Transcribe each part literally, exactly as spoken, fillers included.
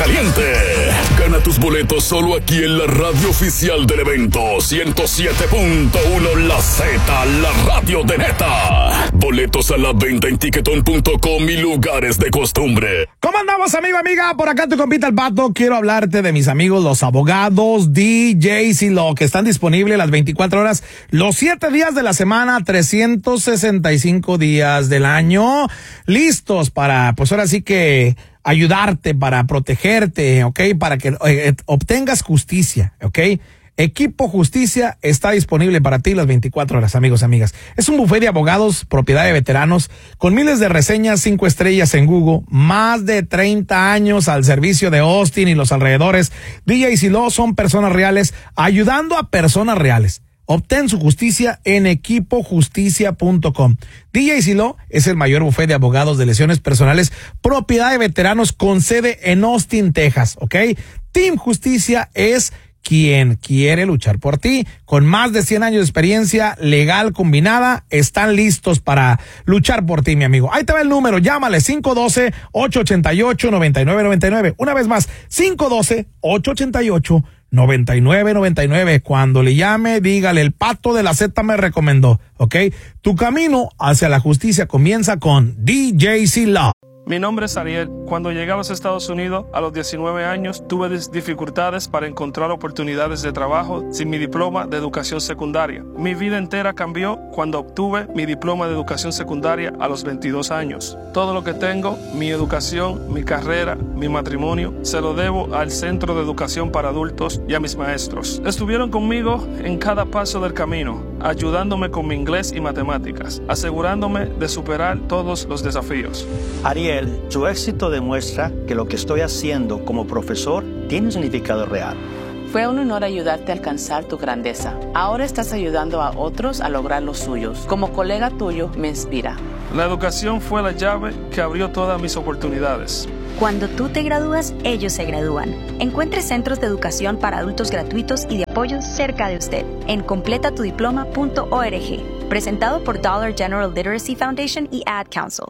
caliente. Gana tus boletos solo aquí en la radio oficial del evento ciento siete punto uno La Z, la radio de neta. Boletos a la venta en tiquetón punto com y lugares de costumbre. ¿Cómo andamos, amigo, amiga? Por acá tu compita el Pato. Quiero hablarte de mis amigos los abogados D Js y Law, que están disponibles las veinticuatro horas, los siete días de la semana, trescientos sesenta y cinco días del año, listos para, pues ahora sí que ayudarte, para protegerte, ¿ok? Para que eh, obtengas justicia, ¿ok? Equipo Justicia está disponible para ti las veinticuatro horas, amigos, amigas. Es un buffet de abogados, propiedad de veteranos, con miles de reseñas, cinco estrellas en Google, más de treinta años al servicio de Austin y los alrededores. D Js y Law son personas reales, ayudando a personas reales. Obtén su justicia en equipo justicia punto com. D Js y Law es el mayor bufete de abogados de lesiones personales, propiedad de veteranos con sede en Austin, Texas, ¿ok? Team Justicia es quien quiere luchar por ti. Con más de cien años de experiencia legal combinada, están listos para luchar por ti, mi amigo. Ahí te va el número, llámale cinco uno dos, ocho ocho ocho, nueve nueve nueve nueve. Una vez más, cinco uno dos, ocho ocho ocho, nueve nueve nueve nueve. Cuando le llame, dígale, el Pato de la Z me recomendó, ¿ok? Tu camino hacia la justicia comienza con D Js y Law. Mi nombre es Ariel. Cuando llegué a los Estados Unidos a los diecinueve años, tuve dificultades para encontrar oportunidades de trabajo sin mi diploma de educación secundaria. Mi vida entera cambió cuando obtuve mi diploma de educación secundaria a los veintidós años. Todo lo que tengo, mi educación, mi carrera, mi matrimonio, se lo debo al Centro de Educación para Adultos y a mis maestros. Estuvieron conmigo en cada paso del camino, ayudándome con mi inglés y matemáticas, asegurándome de superar todos los desafíos. Ariel, su éxito demuestra que lo que estoy haciendo como profesor tiene un significado real. Fue un honor ayudarte a alcanzar tu grandeza. Ahora estás ayudando a otros a lograr los suyos. Como colega tuyo, me inspira. La educación fue la llave que abrió todas mis oportunidades. Cuando tú te gradúas, ellos se gradúan. Encuentre centros de educación para adultos gratuitos y de apoyo cerca de usted en completa tu diploma punto org. Presentado por Dollar General Literacy Foundation y Ad Council.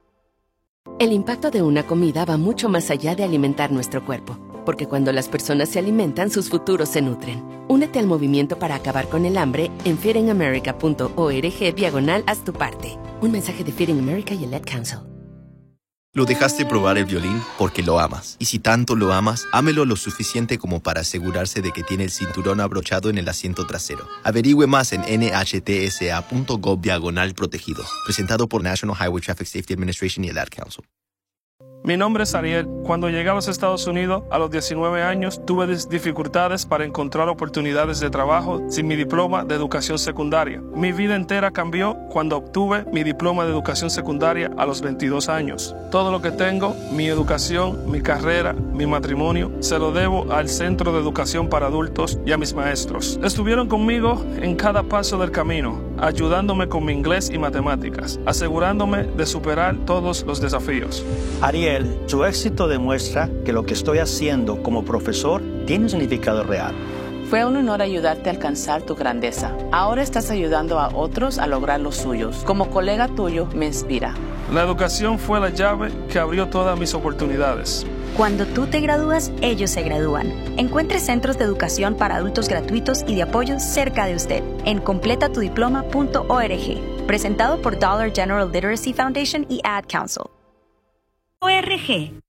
El impacto de una comida va mucho más allá de alimentar nuestro cuerpo, porque cuando las personas se alimentan, sus futuros se nutren. Únete al movimiento para acabar con el hambre en feeding america punto org diagonal haz tu parte. Un mensaje de Feeding America y el Ad Council. Lo dejaste probar el violín porque lo amas. Y si tanto lo amas, ámelo lo suficiente como para asegurarse de que tiene el cinturón abrochado en el asiento trasero. Averigüe más en N H T S A punto gov diagonal protegido. Presentado por National Highway Traffic Safety Administration y el Ad Council. Mi nombre es Ariel. Cuando llegué a los Estados Unidos a los diecinueve años, tuve dificultades para encontrar oportunidades de trabajo sin mi diploma de educación secundaria. Mi vida entera cambió cuando obtuve mi diploma de educación secundaria a los veintidós años. Todo lo que tengo, mi educación, mi carrera, mi matrimonio, se lo debo al Centro de Educación para Adultos y a mis maestros. Estuvieron conmigo en cada paso del camino, ayudándome con mi inglés y matemáticas, asegurándome de superar todos los desafíos. Ariel, su éxito demuestra que lo que estoy haciendo como profesor tiene un significado real. Fue un honor ayudarte a alcanzar tu grandeza. Ahora estás ayudando a otros a lograr los suyos. Como colega tuyo, me inspira. La educación fue la llave que abrió todas mis oportunidades. Cuando tú te gradúas, ellos se gradúan. Encuentre centros de educación para adultos gratuitos y de apoyo cerca de usted en completa tu diploma punto org. Presentado por Dollar General Literacy Foundation y Ad Council. O R G.